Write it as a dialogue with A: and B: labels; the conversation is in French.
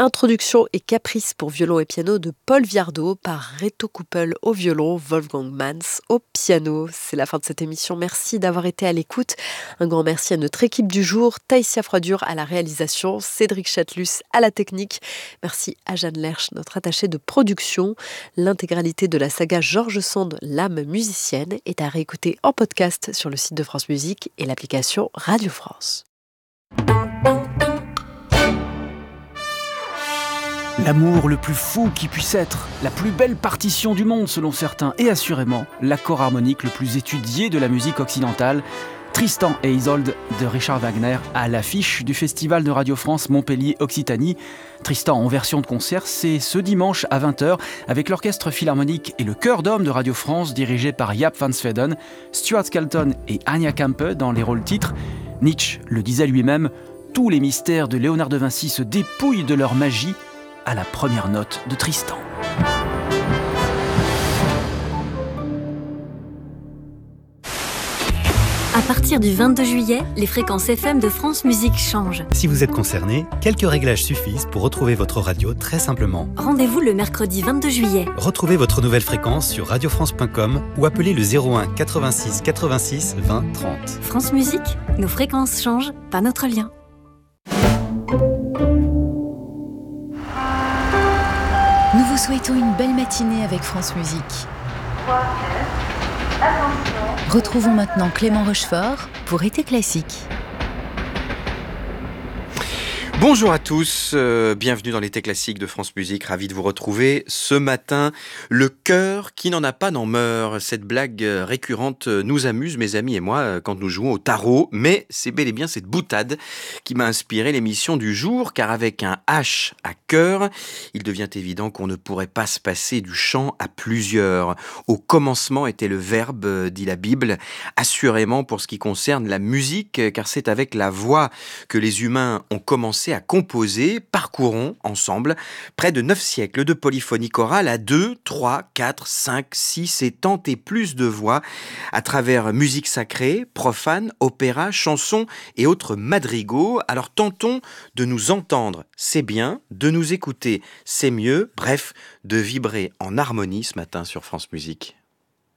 A: Introduction et caprice pour violon et piano de Paul Viardot par Reto Kuppel au violon, Wolfgang Manz au piano. C'est la fin de cette émission. Merci d'avoir été à l'écoute. Un grand merci à notre équipe du jour, Taïsia Froidur à la réalisation, Cédric Chatelus à la technique. Merci à Jeanne Lerche, notre attachée de production. L'intégralité de la saga George Sand, l'âme musicienne, est à réécouter en podcast sur le site de France Musique et l'application Radio France.
B: L'amour le plus fou qui puisse être, la plus belle partition du monde selon certains, et assurément l'accord harmonique le plus étudié de la musique occidentale, Tristan et Isolde de Richard Wagner à l'affiche du Festival de Radio France Montpellier Occitanie. Tristan en version de concert, c'est ce dimanche à 20h avec l'Orchestre Philharmonique et le Chœur d'Hommes de Radio France dirigé par Jaap van Zweden, Stuart Skelton et Anya Kempe dans les rôles titres. Nietzsche le disait lui-même, tous les mystères de Léonard de Vinci se dépouillent de leur magie à la première note de Tristan.
C: À partir du 22 juillet, les fréquences FM de France Musique changent.
D: Si vous êtes concerné, quelques réglages suffisent pour retrouver votre radio très simplement.
C: Rendez-vous le mercredi 22 juillet.
D: Retrouvez votre nouvelle fréquence sur radiofrance.com ou appelez le 01 86 86 20 30.
C: France Musique, nos fréquences changent, pas notre lien.
E: Nous vous souhaitons une belle matinée avec France Musique. Retrouvons maintenant Clément Rochefort pour Été Classique.
F: Bonjour à tous, bienvenue dans l'été classique de France Musique, ravi de vous retrouver ce matin. Le cœur qui n'en a pas n'en meurt, cette blague récurrente nous amuse mes amis et moi quand nous jouons au tarot, mais c'est bel et bien cette boutade qui m'a inspiré l'émission du jour, car avec un H à cœur, il devient évident qu'on ne pourrait pas se passer du chant à plusieurs. Au commencement était le verbe, dit la Bible, assurément pour ce qui concerne la musique, car c'est avec la voix que les humains ont commencé à composer. Parcourons ensemble près de 9 siècles de polyphonie chorale à 2, 3, 4, 5, 6 et tant et plus de voix à travers musique sacrée, profane, opéra, chansons et autres madrigaux. Alors tentons de nous entendre, c'est bien, de nous écouter, c'est mieux, bref, de vibrer en harmonie ce matin sur France Musique.